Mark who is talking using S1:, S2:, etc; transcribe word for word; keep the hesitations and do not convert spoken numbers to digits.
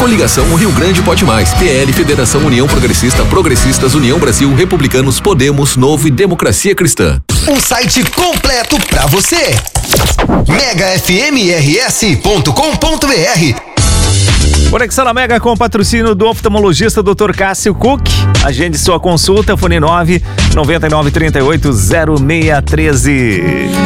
S1: Coligação Rio Grande Pode Mais, P L, Federação União Progressista, Progressistas, União Brasil, Republicanos, Podemos, Novo e Democracia Cristã.
S2: Um site completo pra você. mega f m r s ponto com ponto b r.
S3: Conexão na Mega com patrocínio do oftalmologista doutor Cássio Cook. Agende sua consulta, fone nove nove nove, três oito, zero seis um três.